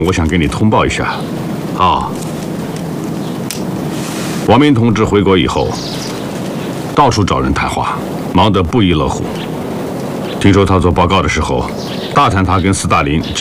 我想给你通报一下。 好。 王明同志回国以后，到处找人谈话，忙得不亦乐乎。听说他做报告的时候，大谈他跟斯大林